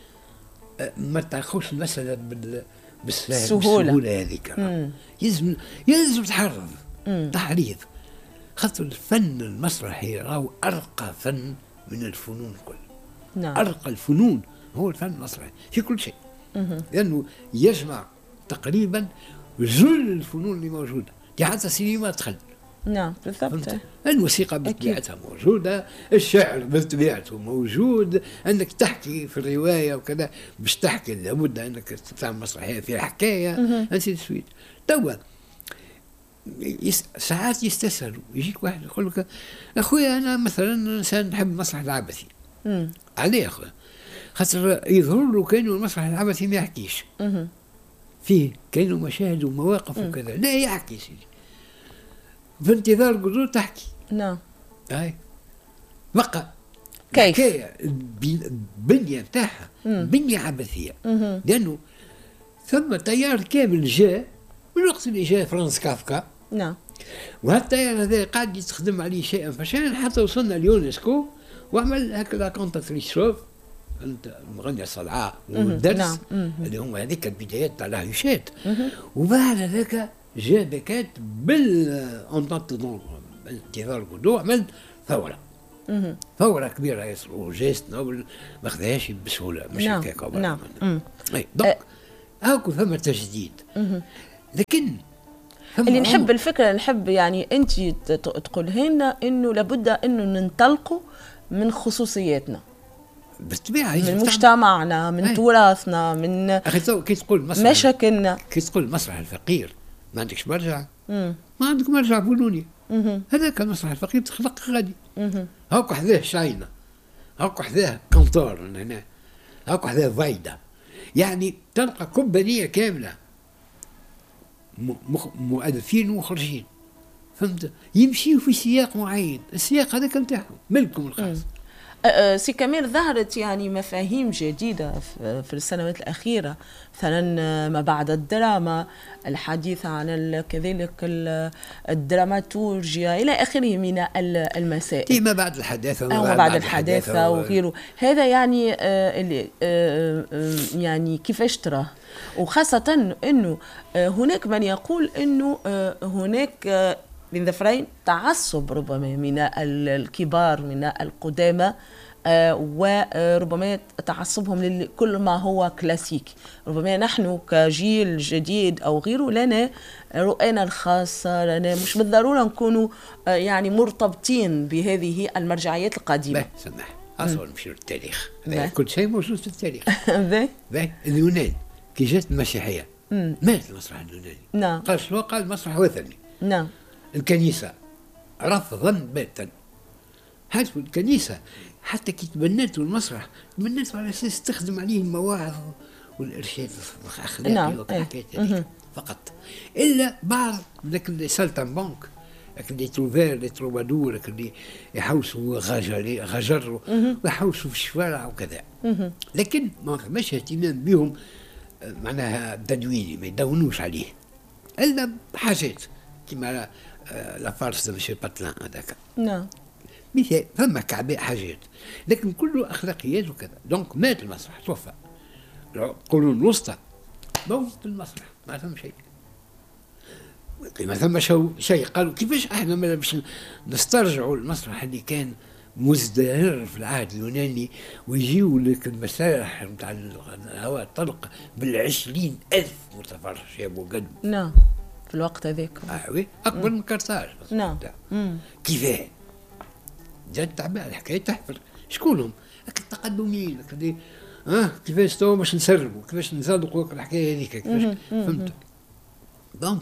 ما تاخذش المساله بال بالسهوله هذيك. يلزم يلزم تحرض تحريض، خاطر الفن المسرحي راهو ارقى فن من الفنون الكل. نعم. ارقى الفنون هو الفن المسرحي في كل شيء، لانه يجمع تقريبا جل الفنون اللي موجوده، دي حتى السينما دخل. نعم بالضبط. الموسيقى بطبيعتها موجودة، الشعر بطبيعته موجود، أنك تحكي في الرواية وكذا باش تحكي لابد أنك تعمل مسرحية فيها حكاية أنسي سويت. توا يس... ساعات يستسهلوا، يجيك واحد يقول لك أخويا أنا مثلا إنسان نحب المسرح العبثي. عليه أخويا؟ خاطر يظهر له كأنه المسرح العبثي ما يحكيش. فيه كأنه مشاهد ومواقف وكذا، لا يحكي سيدي. في انتظار الجذور تحكي. نعم. هاي بقى كيف؟ البنية بتاعها بنية عبثية، لأنه ثم تيار كامل جاء من وقت اللي جاء فرانس كافكا. نعم. وهالتيار هذا قاعد يستخدم عليه شيئا فشيئا حتى وصلنا اليونسكو وعمل هكذا كونتاتريس شوف انت المغنية صلعاء والدرس. نعم. اللي هم هذيك البدايات تاع الهيوشات. وبعد ذاك جاء بكات بالانطاط انتظار الغدو عمل ثوره. مه. ثوره كبيره ياسر وجائزة نوبل ما خذاهاش بسهوله مش هكاك. نعم. نعم. اي دونك هاكو ثم تجديد. مه. لكن اللي نحب الفكره نحب يعني انت تقولها لنا انه لابد انه ننطلقوا من خصوصياتنا بالطبيعه من مجتمعنا، من تراثنا، من اخي تو كي تقول مسرح مشاكلنا، كي تقول مسرح الفقير ما عندكش مرجع. مم. ما عندك مرجع فنوني. هذاك المسرح الفقير تخلق غادي. هاكو حذاه شاينه، هاكو حذاه كونتور من هنا، هاكو حذاه فايده، يعني تلقى كومبانيه كامله مؤلفين ومخرجين فهمت، يمشيوا في سياق معين، السياق هذاك نتاعهم ملكهم الخاص. سي كمال، ظهرت يعني مفاهيم جديدة في السنوات الأخيرة، مثلا ما بعد الدراما، الحديث عن كذلك الدراماتورجيا إلى آخره من المسائل. ما بعد الحداثة وما بعد, بعد الحداثة وغيره. هذا يعني آه آه يعني كيفاش تراه؟ وخاصة أنه هناك من يقول أنه هناك بين ذفرين تعصب ربما من الكبار من القدامى، آه وربما تعصبهم لكل ما هو كلاسيك. ربما نحن كجيل جديد أو غيره لنا رؤينا الخاصة، لنا مش بالضرورة نكونوا آه يعني مرتبطين بهذه المرجعيات القديمة. باهي سمح أصلا نمشي للتاريخ، كل شيء موجود في التاريخ. باهي اليونان كي جات المسيحية مات المسرح اليوناني. نعم. قال شنو؟ قال مسرح وثني. نعم. الكنيسة رفضا باتا، هذه الكنيسة حتى كي تبنتوا المسرح تبنتوا على أساس تخدم عليه المواعظ والإرشاد الأخلاقي. نعم. وكذا فقط، إلا بعض ذاك اللي سالتان بانك، لكن اللي تروفير اللي تروبادور، لكن اللي يحوسوا غجر غجر ويحوسوا في الشوارع وكذا، لكن ما فماش اهتمام بهم معناها تدويني، ما يدونوش عليه إلا حاجات كما لا فارس دو مشي باتلان هذاك. نعم. مثال فما كعباء حاجات، لكن كله اخلاقيات وكذا. دونك مات المسرح، توفى. القرون الوسطى موت المسرح، ما ثم شيء، ما ثم شيء. قالوا كيفاش احنا باش نسترجعوا المسرح اللي كان مزدهر في العهد اليوناني، ويجيوا لك المسارح نتاع الهواء الطلق بالعشرين ألف متفرج يا ابو قد. نعم. في الوقت هذاك. اه وي اكبر من كرتاج. نعم. كيفاه؟ جات تعبان الحكايه تحفر. شكونهم؟ التقدميين كذا. اه كيفاش تو باش نسربوا، كيفاش نزلقوا الحكايه هذيك، كيفاش فهمت؟ دونك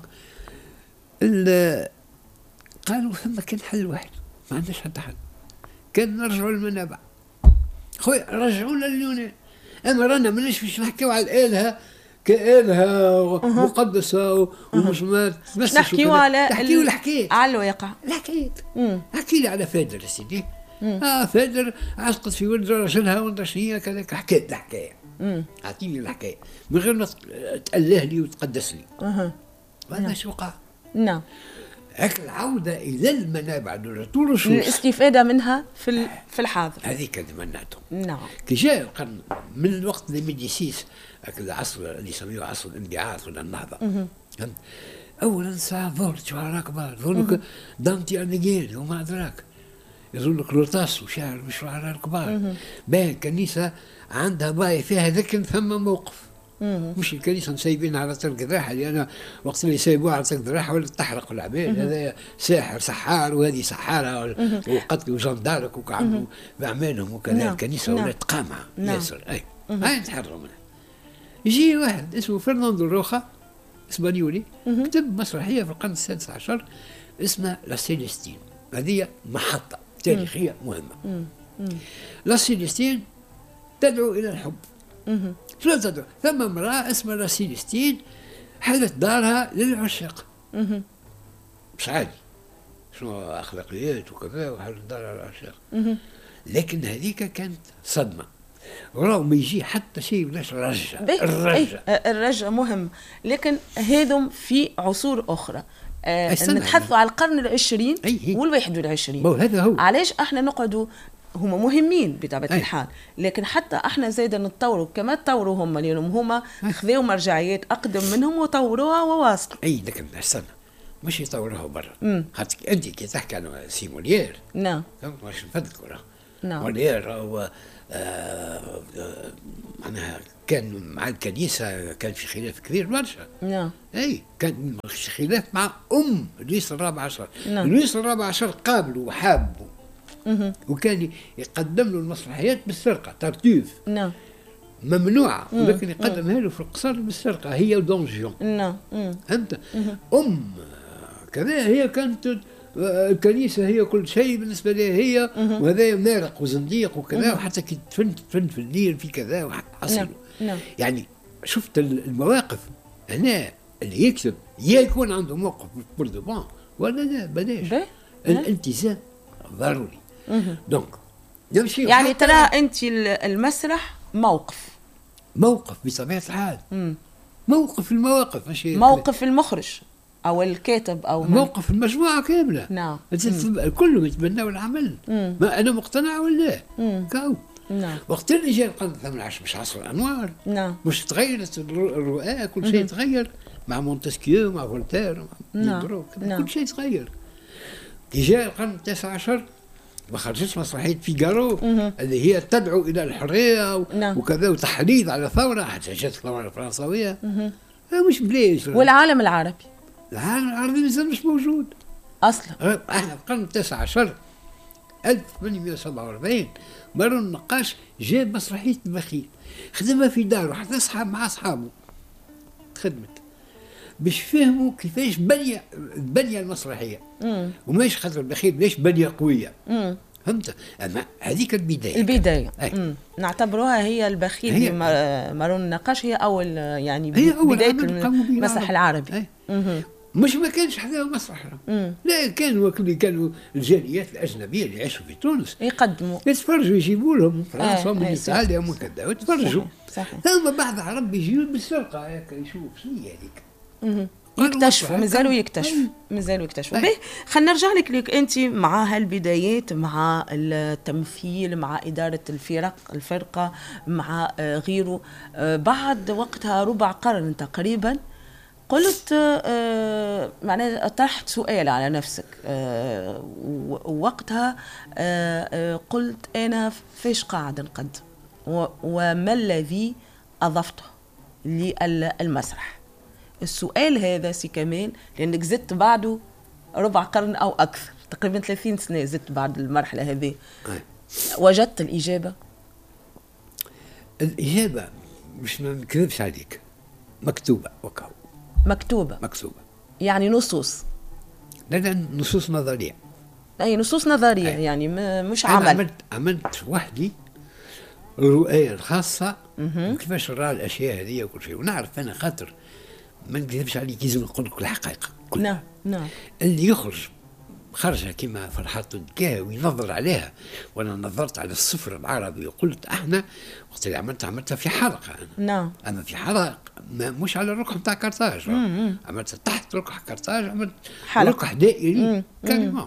قالوا ثم كان حل واحد، ما عندناش حتى حل، كان نرجعوا للمنابع. خويا رجعونا لليونان. اما رانا ماناش باش نحكيو على الالهه كآلهة مقدسة ومش ما مش نحكيو على نحكيو الحكاية على الواقع. الحكاية احكي لي على فادر يا سيدي. اه فادر عشقت في ولد راجلها وانت شنيا كذاك، حكاية الحكاية. اعطيني الحكاية من غير ما تأله لي وتقدس لي. اها. وهذا شو وقع؟ نعم. هاك العودة إلى المنابع طول الشوش الاستفادة منها في في الحاضر، هذيك اللي منعتهم. نعم. كي جاء القرن من الوقت اللي ميديسيس، العصر اللي يسميه عصر الانبعاث ولا النهضة. فهمت؟ أولا ساعة ظهرت شعراء كبار، يظنك دانتي أليغيري وما أدراك، يظنك لوطاس وشاعر من الشعراء الكبار. باهي الكنيسة عندها باي فيها ذاك ثم موقف. مم. مش الكنيسه مسيبين على طرق ذراحه، لان وقت اللي يسيبوها على طرق ذراحه ولا تحرق العباد. هذا ساحر سحار وهذه سحاره وقتلوا جندارك وقعدوا باعمالهم وكذا. نعم. الكنيسه نعم. ولات قامعه. نعم. ياسر اي هاي نتحرروا منها. يجي واحد اسمه فرناندو روخا اسبانيولي كتب مسرحيه في القرن السادس عشر اسمها لا سيليستين. هذه محطه تاريخيه مهمه. لا سيليستين تدعو الى الحب. شنو تدعو؟ ثم امرأة اسمها لا سيليستين حلت دارها للعشاق. مش عادي، شنو أخلاقيات وكذا، وحلت دارها للعشاق. لكن هذيك كانت صدمة، وراو ما يجي حتى شيء بلاش رجع. الرجع الرجع مهم، لكن هذم في عصور أخرى. آه نتحدثوا على القرن العشرين والواحد والعشرين. هذا هو علاش احنا نقعدوا، هما مهمين بطبيعة الحال، لكن حتى احنا زايدا نتطوروا كما تطوروا هما، لانهم هما خذوا مرجعيات اقدم منهم وطوروها وواصلوا. اي لكن استنى، مش يطوروها برا. خاطر انت كي تحكي عن سيموليير. نعم. مش نفدكوا. نعم. موليير هو آه آه معناها كان مع الكنيسة كان في خلاف كبير برشا. نعم. اي كان خلاف مع ام لويس الرابع عشر. نعم. لويس الرابع عشر قابلوا وحابوا. وكان يقدم له المسرحيات بالسرقه، ترتيف. نعم. ممنوعه، ولكن يقدمها له في القصر بالسرقه، هي ودون جيون. نعم. فهمت؟ ام كذا هي كانت الكنيسه هي كل شيء بالنسبه لها هي، وهذا مارق وزنديق وكذا، وحتى كي تفن تفن في الليل في كذا وحصلوا. نعم. يعني شفت المواقف هنا اللي يكتب يا يكون عنده موقف بور دو بون ولا لا بلاش باهي. الالتزام ضروري. دونك نمشي يعني ترى انت المسرح موقف موقف بطبيعه الحال. مم. موقف المواقف ماشي موقف المخرج او الكاتب او موقف المجموعه كامله. نعم. كلهم يتبنوا العمل. مم. ما انا مقتنع ولا كاو. نعم. وقت اللي جاء القرن الثامن عشر مش عصر الانوار. نعم. مش تغيرت الرؤى، كل شيء تغير مع مونتسكيو مع فولتير مع نعم. نعم. كل شيء تغير. كي جاء القرن التاسع عشر ما خرجتش مسرحيه فيغارو اللي هي تدعو الى الحريه و... نعم. وكذا وتحريض على ثوره حتى جات الثوره الفرنسويه. مش بلاش. والعالم العربي العالم العربي مازال مش موجود اصلا. احنا القرن التاسع عشر ألف وثمانمئة وسبعة وأربعين مارون النقاش جاب مسرحيه البخيل خدمها في داره حتى اصحاب مع اصحابه خدمت باش فهموا كيفاش بني البنيه المسرحيه. وماش خاطر البخيل ليش بنيه قويه. مم. فهمت؟ اما هذيك البدايه البدايه نعتبروها هي البخيل. هي مارون النقاش هي اول يعني هي أول بدايه المسرح العربي. مش ما كانش حذاء مسرح. لا كانوا اللي كانوا الجاليات الاجنبيه اللي يعيشوا في تونس يقدموا يتفرجوا يجيبوا لهم من فرنسا ومن ايطاليا ومن كذا ويتفرجوا. ثم بعض العرب يجيو بالسرقه هكا يشوفوا شنو هذيك. يكتشفوا مازالوا يكتشفوا مازالوا يكتشفوا. باهي خلينا نرجع لك لك انت مع هالبدايات مع التمثيل مع اداره الفرق الفرقه مع غيره. بعد وقتها ربع قرن تقريبا قلت معناها طرحت سؤال على نفسك. ووقتها قلت انا فاش قاعد نقدم وما الذي اضفته للمسرح. السؤال هذا سي كمال لأنك زدت بعده ربع قرن أو أكثر تقريبا ثلاثين سنة زدت بعد المرحلة هذه. وجدت الإجابة؟ الإجابة مش ما نكذبش عليك مكتوبة وكاو. مكتوبة مكتوبة يعني نصوص. لا لا نصوص نظرية. أي نصوص نظرية. أي. يعني مش عمل. عملت عملت وحدي الرؤية الخاصة وكيفاش نرى الأشياء هذه وكل شيء. ونعرف أنا خاطر ما نكذبش عليك لازم نقول لك الحقيقه كلها. نعم نعم. اللي يخرج خرجها كما فرحات الدكا وينظر عليها. وانا نظرت على الصفر العربي وقلت احنا وقت اللي عملت عملتها في حلقه انا. نعم. اما في حلقه مش على الركح نتاع كرتاج. عملتها تحت ركح كرتاج عملت حلقة. ركح دائري كلمه.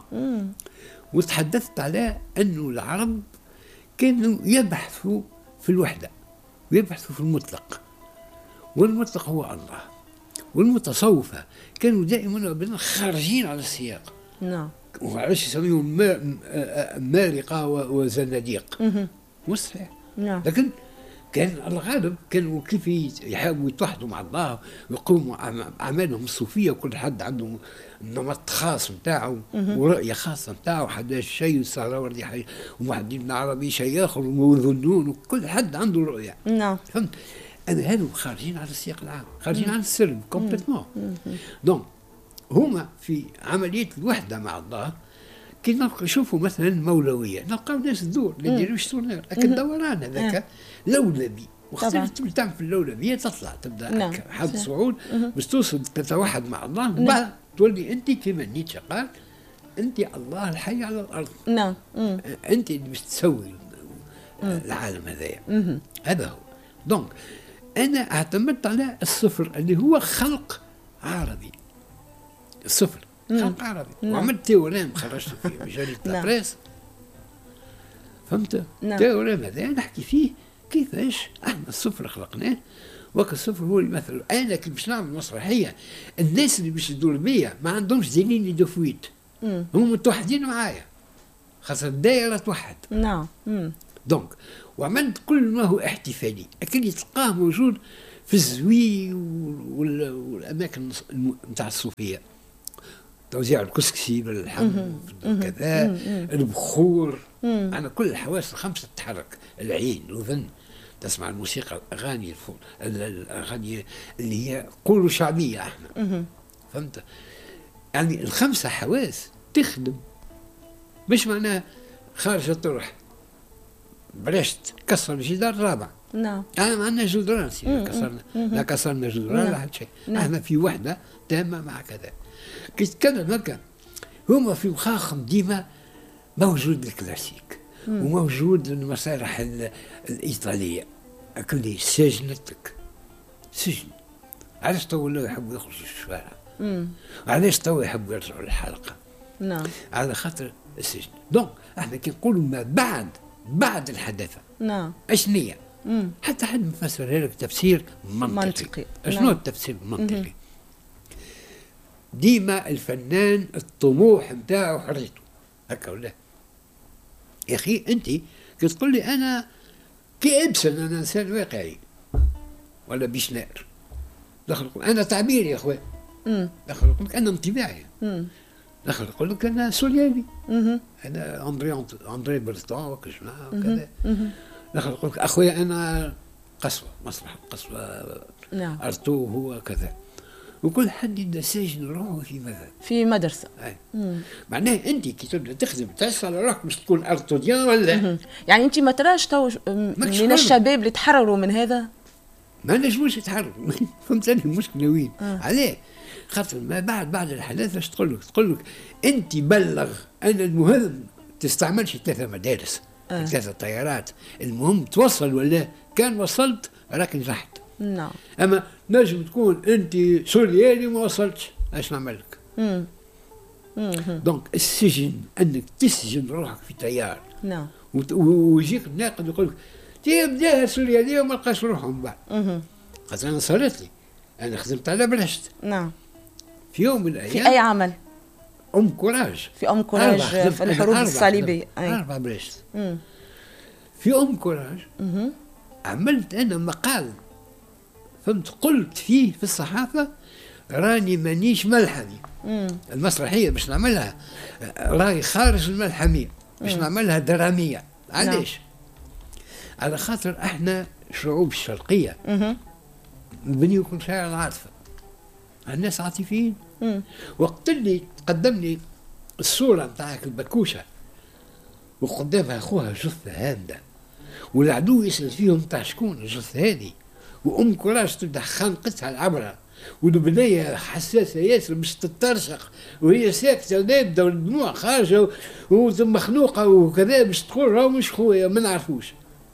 وتحدثت على انه العرب كانوا يبحثوا في الوحده ويبحثوا في المطلق والمطلق هو الله. والمتصوفة كانوا دائما وابدا خارجين على السياق. نعم. وعلاش يسميهم مارقة وزناديق. مستحيل. نعم. لكن كان الغالب كانوا كيف يحاولوا يتوحدوا مع الله ويقوموا أعمالهم الصوفية وكل حد عنده نمط خاص نتاعو ورؤية خاصة نتاعو. حدا شيء السهراوردي حي وواحد ابن عربي شيء آخر وذنون وكل حد عنده رؤية. نعم. فهمت؟ أنا هذو خارجين على السياق العام خارجين عن السلم كومبليتمون. دونك هما في عملية الوحدة مع الله كي نلقى نشوفوا مثلا مولوية نلقاو ناس تدور ما يديروش تورنير لكن الدوران هذاك لولبي وقت اللي تعمل في اللولبية تطلع تبدا نعم. حد صعود باش توصل تتوحد مع الله بعد تولي أنت كما نيتشه قال أنت الله الحي على الأرض. نعم. أنت اللي باش تسوي العالم هذايا. هذا هو. دونك أنا اعتمدت على الصفر اللي هو خلق عربي. الصفر خلق عربي. وعملت تيوريم خرجت فيه مجلة لابريس. فهمت؟ تيوريم هذا نحكي فيه كيفاش احنا الصفر خلقناه وك الصفر هو اللي يمثل. انا كي باش نعمل مسرحيه الناس اللي باش تدور بيا ما عندهمش دليل دفويت. هم متوحدين معايا خاطر الدائره توحد. نعم. دونك وعملت كل ما هو احتفالي لكن تلقاه موجود في الزوي والاماكن نتاع الصوفيه. توزيع الكسكسي باللحم كذا البخور. انا كل الحواس الخمسه تتحرك. العين الاذن تسمع الموسيقى الاغاني الاغاني اللي هي قولوا شعبيه احنا. فهمت؟ يعني الخمسه حواس تخدم مش معناها خارج الطرح بلاش تكسر الجدار الرابع. نعم. انا ما عندنا جدران لا كسرنا لا كسرنا جدران لا حد شيء. احنا في وحده تامه مع كذا. كي تتكلم هكا هما في مخاخهم ديما موجود الكلاسيك وموجود المسارح ال- الإيطالية. أكل سجنتك سجن. علاش تو ولاو يحبوا يخرجوا الشوارع؟ علاش تو يحبوا يرجعوا للحلقة؟ نعم. على خاطر السجن. دونك احنا كي نقولوا ما بعد بعد الحداثة نعم. اشنية؟ حتى حد مفسرها لك تفسير منطقي. منطقي. شنو نعم. التفسير المنطقي؟ ديما الفنان الطموح نتاعو حريته، هكا ولا؟ يا اخي انت كي تقول لي انا كي ابسن انا انسان واقعي ولا بيشناءر، دخل يقول انا تعبيري يا اخويا، دخل يقول لك انا انطباعي، دخل يقول لك انا سوريالي، انا اندري اندري برتون وكجماعه وكذا، دخل يقول لك اخويا انا قسوه مسرح قسوه، نعم. ارتو هو كذا، وكل حد يبدا ساجن روحه في ماذا؟ في مدرسة. أي. معناه انت كي تبدا تخدم تعس على روحك باش تكون ارتوديان ولا؟ يعني انت ما تراش تو من الشباب اللي تحرروا من هذا؟ ما نجموش يتحرروا. فهمتني المشكله وين؟ آه. عليه؟ خاطر ما بعد بعد الحداثه اش تقول لك؟ تقول لك انت بلغ انا المهم تستعملش ثلاثه مدارس آه. ثلاثه طيارات، المهم توصل ولا كان وصلت راك نجحت. نعم. اما نجم تكون انت سوريالي وما وصلتش، اش نعمل لك؟ دونك السجن انك تسجن روحك في تيار. نعم. ويجيك الناقد يقول لك تي بداها سورياليه وما لقاش روحهم بعد. خاطر انا صارت لي انا خدمت على بلشت. نعم. في يوم من الايام في اي عمل؟ ام كوراج. في ام كوراج في الحروب الصليبيه. أربعة بلشت. في ام كوراج مم. عملت انا مقال فهمت قلت فيه في الصحافه راني مانيش ملحمي. مم. المسرحيه باش نعملها راي خارج الملحميه باش مم. نعملها دراميه. علاش؟ نعم. على خاطر احنا شعوب الشرقيه نبنيو كل شيء على العاطفه، الناس عاطفيين. وقت اللي تقدم لي الصوره نتاعك البكوشه وقدامها اخوها جثه هامده والعدو يسال فيهم نتاع شكون الجثه هذه، وام كراش تبدا خانقتها العبره والبنيه حساسه ياسر باش تترشق وهي ساكته نابده والدموع خارجه ومخنوقه وكذا باش تقول راهو مش خويا ما نعرفوش.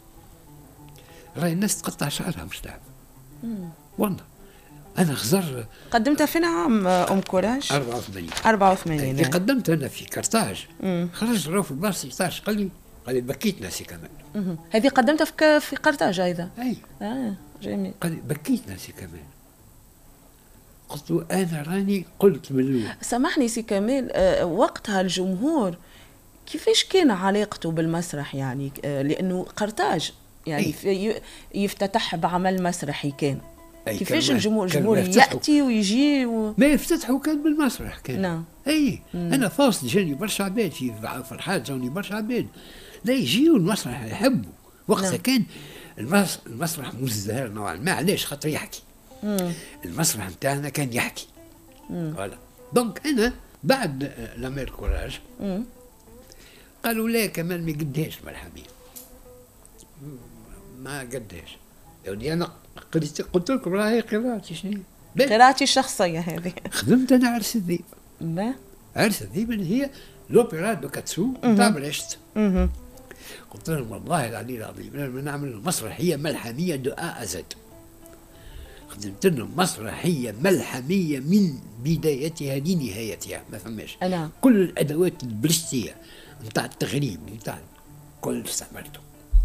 راهي الناس تقطع شعرها مش تعرف. والله انا خزر. قدمتها فين عام ام كوراج؟ أربعة وثمانين. أربعة وثمانين. اللي قدمت انا في كرتاج خرجت راهو في بلاصه ستاش قال لي قال لي بكيت ناسي كمان. هذه قدمتها في في قرطاج ايضا. اي. اه جميل. قال لي بكيت ناسي كمان. قلت له انا راني قلت من الاول. سامحني سي كمال، آه وقتها الجمهور كيفاش كان علاقته بالمسرح يعني؟ آه لانه قرطاج يعني في يفتتح بعمل مسرحي كان. كيفاش الجمهور الجمهور ياتي ويجي و... ما يفتتحوا كان بالمسرح كان. نعم. اي مم. انا فاصل جاني برشا عباد في فرحات جاني برشا عباد لا يجيوا المسرح يحبوا وقتها. نعم. كان المسرح مزدهر نوعا ما. علاش؟ خاطر يحكي. مم. المسرح نتاعنا كان يحكي. فوالا. دونك انا بعد لامير كوراج قالوا لا كمان ما قداش ملحميه ما قداش. يعني انا قلت قلت لكم راهي قراءتي شنو؟ قراءتي الشخصيه هذه. خدمت انا عرس الذيب. لا عرس الذيب اللي هي لوبيرا دو كاتسو نتاع بلشت. قلت لهم والله العلي العظيم لما نعمل مسرحيه ملحميه دو ا زد. خدمت لهم مسرحيه ملحميه من بدايتها لنهايتها ما فماش. أنا. كل الادوات البلشتيه نتاع التغريب نتاع كل استعملته.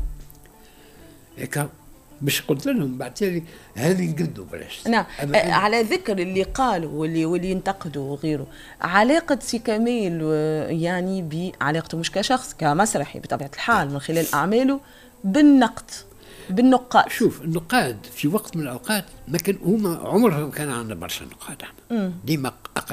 هيك مش قلت لهم بعد تالي هذه نقدوا بلاش. نعم. على ذكر اللي قالوا واللي واللي ينتقدوا وغيره، علاقة سي كمال يعني بعلاقته مش كشخص كمسرحي بطبيعة الحال من خلال أعماله بالنقد بالنقاد. شوف النقاد في وقت من الأوقات ما كان هما عمرهم كان عندنا برشا نقاد احنا ديما